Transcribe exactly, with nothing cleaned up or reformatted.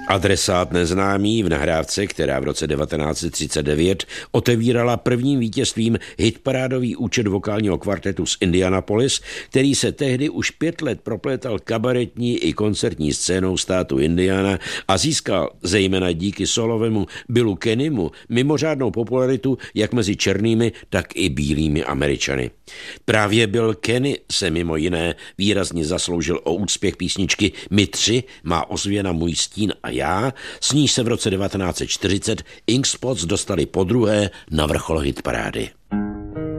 Adresát neznámý v nahrávce, která v roce devatenáct set třicet devět otevírala prvním vítězstvím hitparádový účet vokálního kvartetu z Indianapolis, který se tehdy už pět let proplétal kabaretní i koncertní scénou státu Indiana a získal zejména díky solovému Billu Kennymu mimořádnou popularitu jak mezi černými, tak i bílými Američany. Právě Bill Kenny se mimo jiné výrazně zasloužil o úspěch písničky My tři, má ozvěna Můj stín a já, s níž se v roce devatenáct set čtyřicet Ink Spots dostali podruhé na vrchol hitparády.